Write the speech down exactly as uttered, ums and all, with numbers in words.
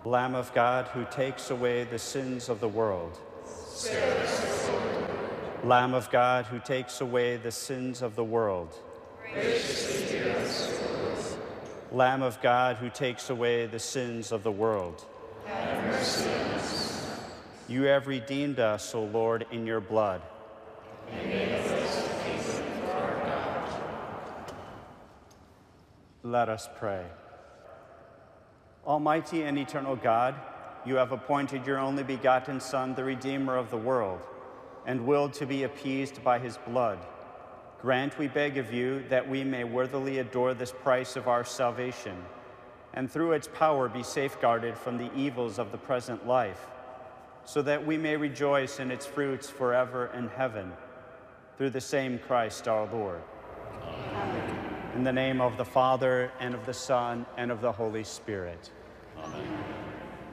Lamb of God, who takes away the sins of the world. Spare us, Lord. Lamb of God, who takes away the sins of the world. Graciously hear us, Lord. Lamb of God, who takes away the sins of the world. Have mercy on us. You have redeemed us, O Lord, in your blood. And made us a kingdom for our God. Let us pray. Almighty and eternal God, you have appointed your only begotten Son, the Redeemer of the world, and willed to be appeased by his blood. Grant, we beg of you, that we may worthily adore this price of our salvation, and through its power be safeguarded from the evils of the present life, so that we may rejoice in its fruits forever in heaven, through the same Christ our Lord. Amen. In the name of the Father, and of the Son, and of the Holy Spirit. Amen.